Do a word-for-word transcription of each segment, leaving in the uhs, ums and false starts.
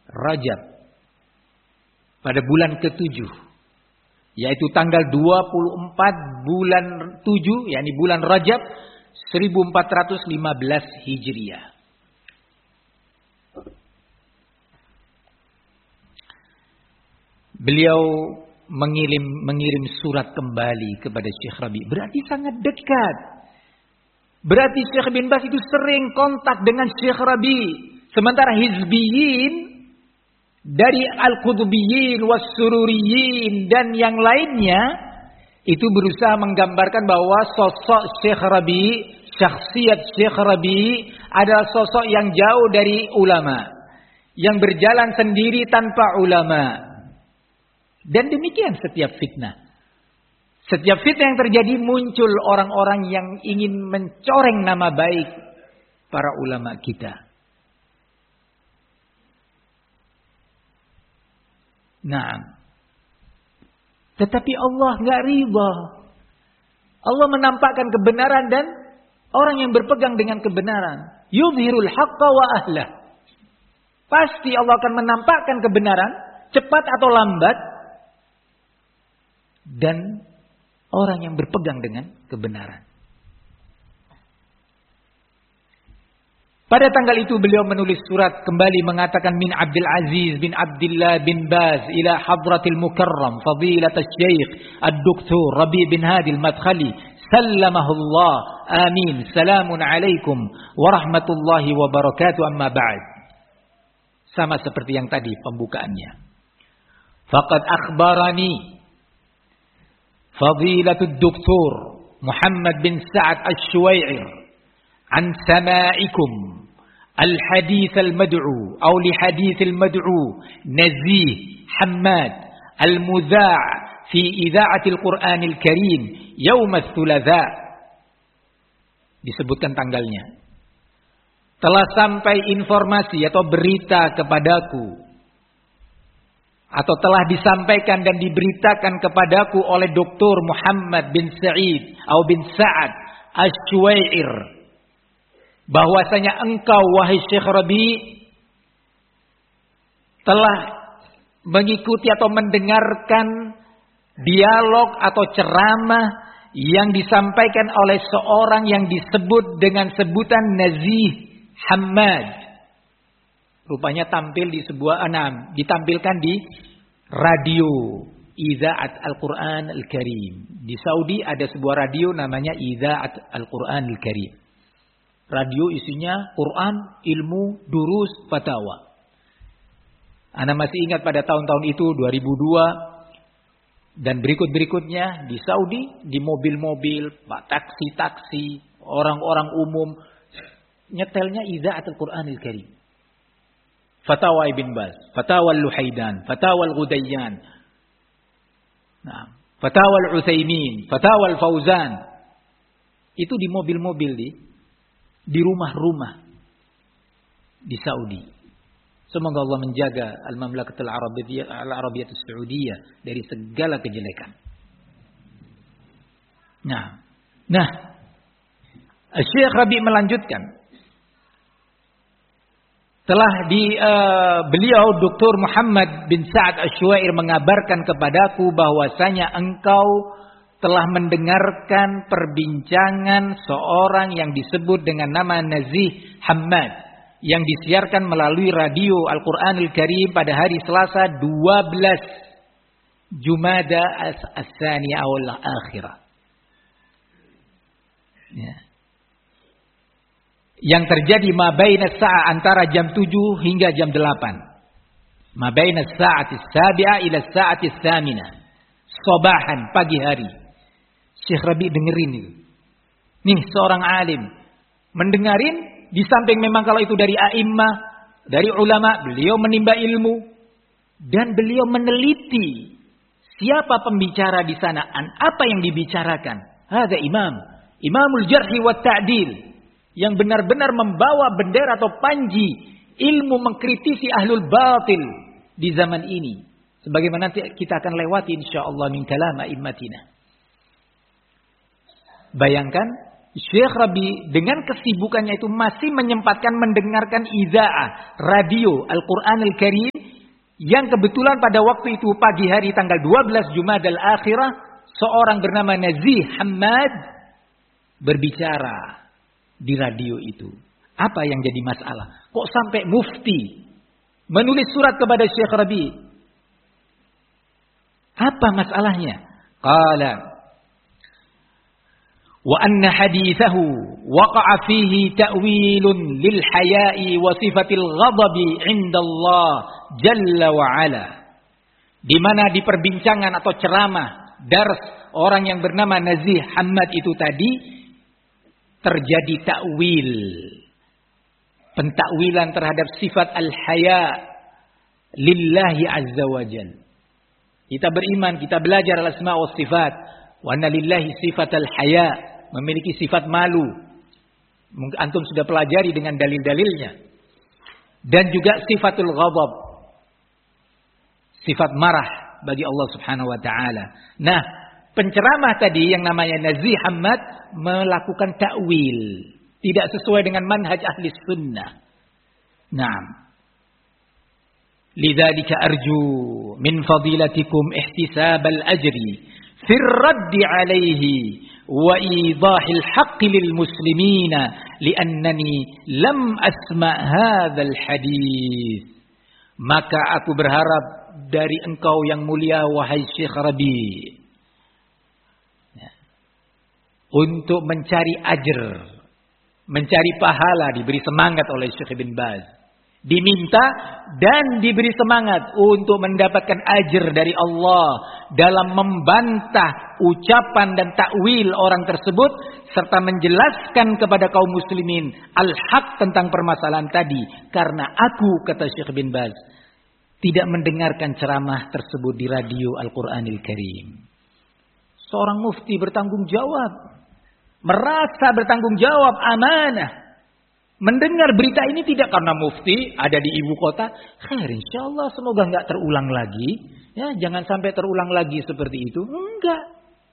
Rajab pada bulan ketujuh, yaitu tanggal dua puluh empat bulan tujuh, yakni bulan Rajab seribu empat ratus lima belas Hijriah. Beliau mengirim mengirim surat kembali kepada Syekh Rabi. Berarti sangat dekat. Berarti Syekh bin Baz itu sering kontak dengan Syekh Rabi. Sementara Hizbiyin dari Al-Qutbiyin, Was-Sururiyin dan yang lainnya itu berusaha menggambarkan bahwa sosok Syekh Rabi, syakhsiat Syekh Rabi adalah sosok yang jauh dari ulama, yang berjalan sendiri tanpa ulama. Dan demikian setiap fitnah. Setiap fitnah yang terjadi muncul orang-orang yang ingin mencoreng nama baik para ulama kita. Nah, tetapi Allah nggak ridha. Allah menampakkan kebenaran dan orang yang berpegang dengan kebenaran. Yudhirul haqqa wa ahlah. Pasti Allah akan menampakkan kebenaran, cepat atau lambat. Dan orang yang berpegang dengan kebenaran. Pada tanggal itu beliau menulis surat kembali mengatakan min Abdul Aziz bin Abdullah bin Baz ila hadratil mukarram fadilat asy-syaikh ad-doktor Rabi bin Hadi al-Madkhali sallamahullah amin salamun alaikum warahmatullahi wabarakatuh amma ba'd. Sama seperti yang tadi pembukaannya. Faqad akhbarani fadilatud doktor Muhammad bin Sa'ad asy-Syuwair an sama'ikum الحديث المدعو أو لحديث المدعو نزيه حماد المذاع في إذاعة القرآن الكريم يوم الثلاثاء. Disebutkan tanggalnya. Telah sampai informasi atau berita kepadaku, atau telah disampaikan dan diberitakan kepadaku oleh Doktor Muhammad bin Sa'id atau bin Sa'ad Asy-Syuwair, bahwasanya engkau wahai Syekh Rabi telah mengikuti atau mendengarkan dialog atau ceramah yang disampaikan oleh seorang yang disebut dengan sebutan Nazih Hammad. Rupanya tampil di sebuah enam, ditampilkan di radio Idzaat Al-Qur'an Al-Karim. Di Saudi ada sebuah radio namanya Idzaat Al-Qur'an Al-Karim. Radio isinya Quran, ilmu, durus, fatwa. Anda masih ingat pada tahun-tahun itu dua ribu dua dan berikut-berikutnya di Saudi, di mobil-mobil, taksi-taksi, orang-orang umum nyetelnya Idzaat Al-Qur'an Al-Karim. Fatwa Ibn Baz, Fatwa Al-Luhaidan, Fatwa Al-Ghudayyan. Nah, Fatwa Al-Utsaimin, Fatwa Al-Fauzan. Itu di mobil-mobil di di rumah-rumah di Saudi. Semoga Allah menjaga Al-Mamlakatul Arabiyyah Al-Arabiyyah As-Saudiyah dari segala kejelekan. Nah, nah, Syekh Rabi melanjutkan. Telah di uh, beliau Doktor Muhammad bin Sa'ad Asy-Syuwair mengabarkan kepadaku bahwasanya engkau telah mendengarkan perbincangan seorang yang disebut dengan nama Nazih Hammad yang disiarkan melalui radio Al-Qur'an Al-Karim pada hari Selasa dua belas Jumada As-Tsaniyah awal akhirah. Ya. Yang terjadi mabaina sa'a antara jam tujuh hingga jam delapan. Mabaina sa'ati as-sabi'ah ila sa'ati ats-tsaminah. Sabahan, pagi hari. Syekh Rabi dengerin itu. Nih seorang alim mendengarin, di samping memang kalau itu dari a'immah, dari ulama, beliau menimba ilmu dan beliau meneliti siapa pembicara di sana, apa yang dibicarakan. Hadza imam, imamul jarhi wat ta'dil, yang benar-benar membawa bendera atau panji ilmu mengkritisi ahlul batil di zaman ini. Sebagaimana kita akan lewati insyaallah min kalam a'immatina. Bayangkan Syekh Rabi dengan kesibukannya itu masih menyempatkan mendengarkan idzaah radio Al-Qur'anul Karim yang kebetulan pada waktu itu pagi hari tanggal dua belas Jumadal Akhirah seorang bernama Nazih Hamad berbicara di radio itu. Apa yang jadi masalah? Kok sampai mufti menulis surat kepada Syekh Rabi? Apa masalahnya? Qala wa anna hadithahu waqa'a fihi ta'wilun lil haya'i wa sifatil ghadabi 'inda Allah jalla wa ala. Di mana di perbincangan atau ceramah dars orang yang bernama Nazih Hamad itu tadi terjadi takwil, pentakwilan terhadap sifat al-haya lillahi azza wa jalla. Kita beriman, kita belajar al-asma wa sifat. Wa anna lillahi sifat al-haya, memiliki sifat malu. Mungkin antum sudah pelajari dengan dalil-dalilnya. Dan juga sifatul ghadab, sifat marah bagi Allah Subhanahu wa taala. Nah, penceramah tadi yang namanya Nazih Hamad melakukan takwil, tidak sesuai dengan manhaj ahli sunnah. Naam. Lidzalika arju min fadilatikum ihtisab al-ajri fi ar-radd alayhi wa idahil haqqi lil muslimina liannani lam asma' hadzal hadis. Maka aku berharap dari engkau yang mulia wahai Syekh Rabi untuk mencari ajr, mencari pahala, diberi semangat oleh Syekh Ibn Baz. Diminta dan diberi semangat untuk mendapatkan ajr dari Allah dalam membantah ucapan dan takwil orang tersebut serta menjelaskan kepada kaum muslimin al-haq tentang permasalahan tadi. Karena aku, kata Syekh bin Baz, tidak mendengarkan ceramah tersebut di radio Al-Qur'anil Karim. Seorang mufti bertanggung jawab, merasa bertanggung jawab, amanah. Mendengar berita ini tidak karena mufti ada di ibu kota. Khair, insyaallah semoga enggak terulang lagi. Ya, jangan sampai terulang lagi seperti itu. Enggak.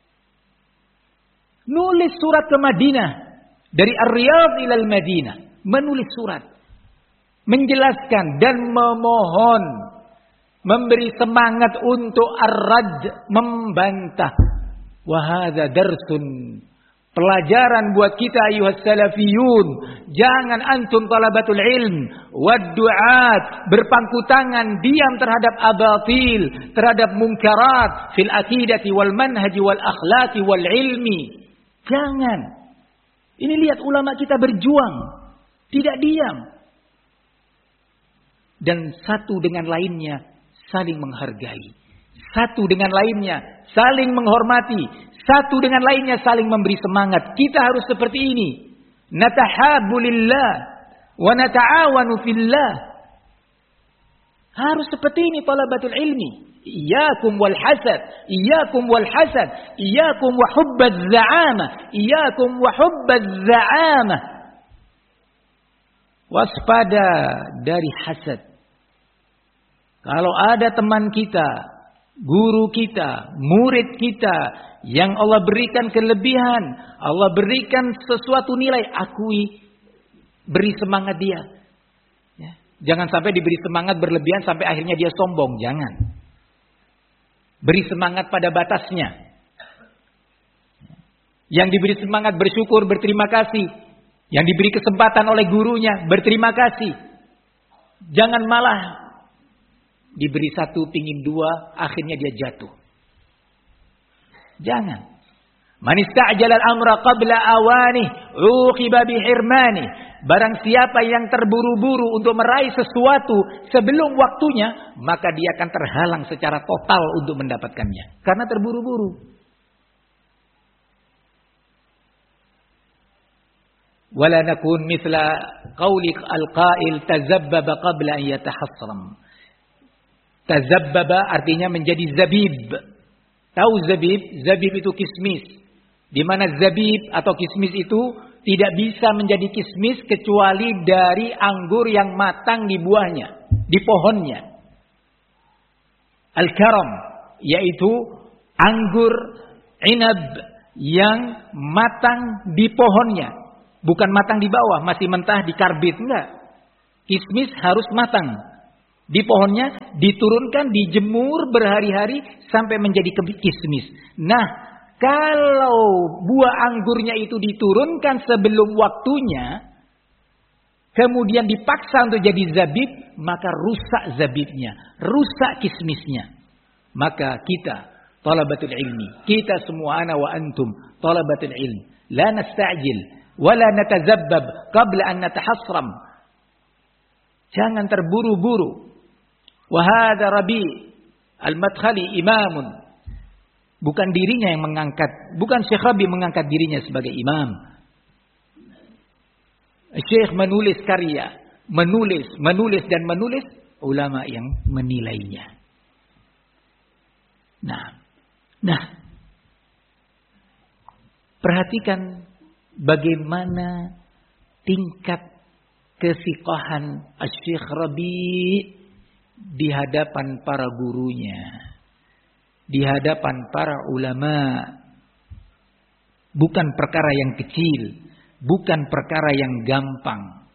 Nulis surat ke Madinah. Dari Ar-Riyadh ilal Madinah. Menulis surat. Menjelaskan dan memohon. Memberi semangat untuk ar-rad. Membantah. Wahada darsun. Pelajaran buat kita ayuhas salafiyun. Jangan antum talabatul ilm wad du'at berpangku tangan diam terhadap abatil, terhadap munkarat fil aqidati wal manhaji wal akhlaqi wal ilmi. Jangan. Ini lihat ulama kita berjuang, tidak diam. Dan satu dengan lainnya saling menghargai. Satu dengan lainnya saling menghormati. Satu dengan lainnya saling memberi semangat. Kita harus seperti ini. Natahabu lillah wa nata'awanu fillah. Harus seperti ini talabatul ilmi. Iyyakum wal hasad, iyyakum wal hasad, iyyakum wa hubbaz za'ama, iyyakum wa hubbaz za'ama. Waspada dari hasad. Kalau ada teman kita, guru kita, murid kita yang Allah berikan kelebihan, Allah berikan sesuatu nilai, akui, beri semangat dia. Ya. Jangan sampai diberi semangat berlebihan sampai akhirnya dia sombong, jangan. Beri semangat pada batasnya. Yang diberi semangat bersyukur, berterima kasih. Yang diberi kesempatan oleh gurunya, berterima kasih. Jangan malah diberi satu, pingin dua, akhirnya dia jatuh. Jangan. Man ista'jala al-amra qabla awani, uqiba bihirmani. Barang siapa yang terburu-buru untuk meraih sesuatu sebelum waktunya, maka dia akan terhalang secara total untuk mendapatkannya. Karena terburu-buru. Wala nakun mithla qawli al-qail tazabbaba qabla an yatahassram. Tazabbaba artinya menjadi zabib. Tahu zabib? Zabib itu kismis. Di mana zabib atau kismis itu tidak bisa menjadi kismis kecuali dari anggur yang matang di buahnya, di pohonnya. Al-karam, yaitu anggur inab yang matang di pohonnya. Bukan matang di bawah, masih mentah di karbit. Enggak. Kismis harus matang. Di pohonnya diturunkan, dijemur berhari-hari sampai menjadi kismis. Nah, kalau buah anggurnya itu diturunkan sebelum waktunya, kemudian dipaksa untuk jadi zabib, maka rusak zabibnya, rusak kismisnya. Maka kita, talabatul ilmi, kita semua ana wa antum, talabatul ilmi, la nasta'jil, wa la natazabbab qabla an natahasram. Jangan terburu-buru. Wa hadha Rabi al-Madkhali imamun. Bukan dirinya yang mengangkat, bukan Syekh Rabi mengangkat dirinya sebagai imam. Syekh menulis karya, menulis, menulis dan menulis, ulama yang menilainya. Nah, nah, perhatikan bagaimana tingkat kesiqahan Syekh Rabi di hadapan para gurunya, di hadapan para ulama. Bukan perkara yang kecil, bukan perkara yang gampang.